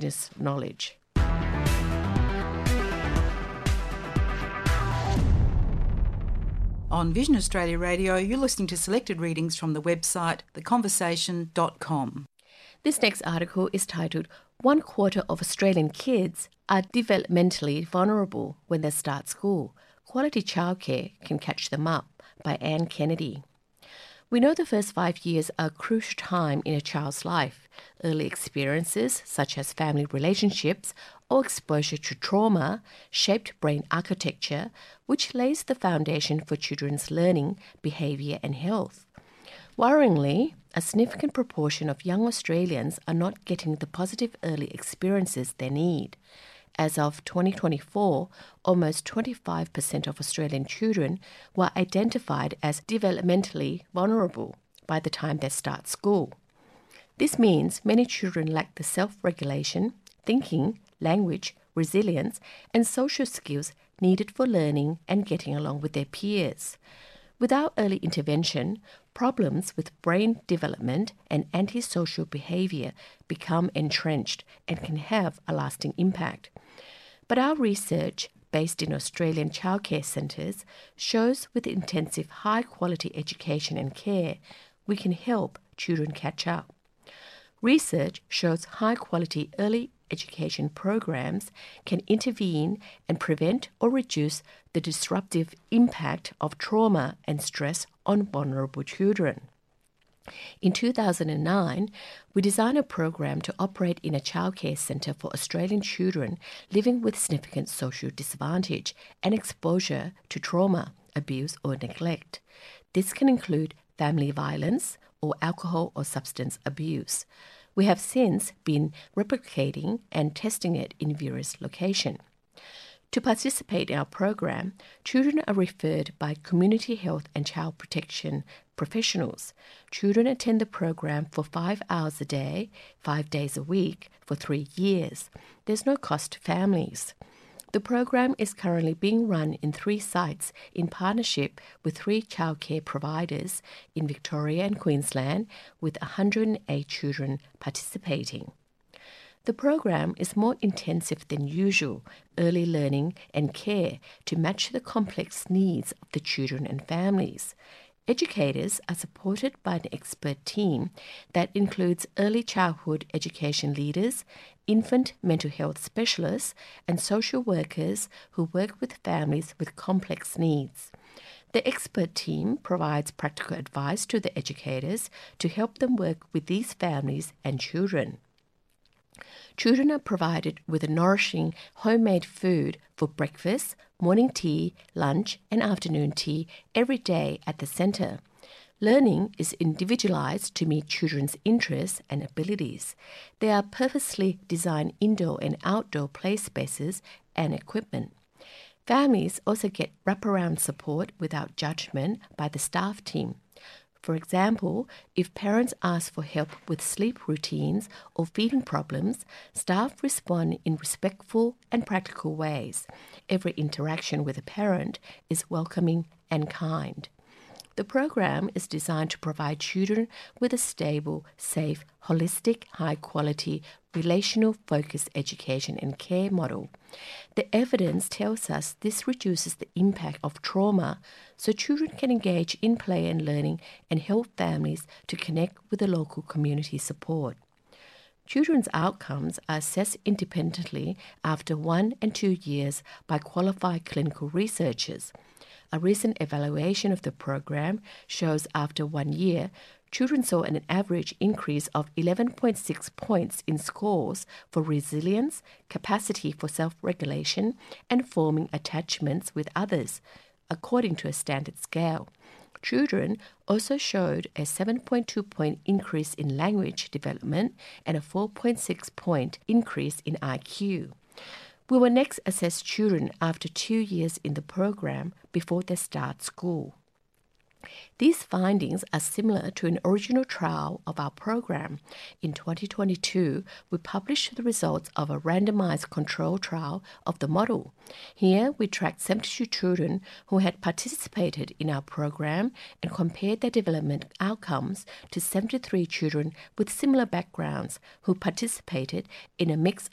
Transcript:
Indigenous knowledge. On Vision Australia Radio, you're listening to selected readings from the website theconversation.com. This next article is titled, "One Quarter of Australian Kids Are Developmentally Vulnerable When They Start School. Quality Childcare Can Catch Them Up," by Anne Kennedy. We know the first 5 years are a crucial time in a child's life. Early experiences, such as family relationships or exposure to trauma, shaped brain architecture, which lays the foundation for children's learning, behaviour and health. Worryingly, a significant proportion of young Australians are not getting the positive early experiences they need. As of 2024, almost 25% of Australian children were identified as developmentally vulnerable by the time they start school. This means many children lack the self-regulation, thinking, language, resilience, and social skills needed for learning and getting along with their peers. Without early intervention, problems with brain development and antisocial behaviour become entrenched and can have a lasting impact. But our research, based in Australian childcare centres, shows with intensive high-quality education and care, we can help children catch up. Research shows high-quality early education programs can intervene and prevent or reduce the disruptive impact of trauma and stress on vulnerable children. In 2009, we designed a program to operate in a childcare centre for Australian children living with significant social disadvantage and exposure to trauma, abuse or neglect. This can include family violence or alcohol or substance abuse. We have since been replicating and testing it in various locations. To participate in our program, children are referred by community health and child protection professionals. Children attend the program for 5 hours a day, 5 days a week, for 3 years. There's no cost to families. The program is currently being run in 3 sites in partnership with 3 childcare providers in Victoria and Queensland, with 108 children participating. The program is more intensive than usual early learning and care to match the complex needs of the children and families. Educators are supported by an expert team that includes early childhood education leaders, infant mental health specialists, and social workers who work with families with complex needs. The expert team provides practical advice to the educators to help them work with these families and children. Children are provided with a nourishing homemade food for breakfast, morning tea, lunch and afternoon tea every day at the centre. Learning is individualised to meet children's interests and abilities. There are purposely designed indoor and outdoor play spaces and equipment. Families also get wraparound support without judgment by the staff team. For example, if parents ask for help with sleep routines or feeding problems, staff respond in respectful and practical ways. Every interaction with a parent is welcoming and kind. The program is designed to provide children with a stable, safe, holistic, high-quality, relational-focused education and care model. The evidence tells us this reduces the impact of trauma so children can engage in play and learning and help families to connect with the local community support. Children's outcomes are assessed independently after 1 and 2 years by qualified clinical researchers. A recent evaluation of the program shows after 1 year, children saw an average increase of 11.6 points in scores for resilience, capacity for self-regulation, and forming attachments with others, according to a standard scale. Children also showed a 7.2 point increase in language development and a 4.6 point increase in IQ. We will next assess children after 2 years in the program before they start school. These findings are similar to an original trial of our program. In 2022, we published the results of a randomized control trial of the model. Here, we tracked 72 children who had participated in our program and compared their development outcomes to 73 children with similar backgrounds who participated in a mix